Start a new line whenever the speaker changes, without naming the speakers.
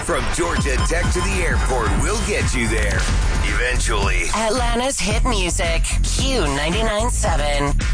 From Georgia Tech to the airport, we'll get you there. Eventually.
Atlanta's hit music. Q99.7.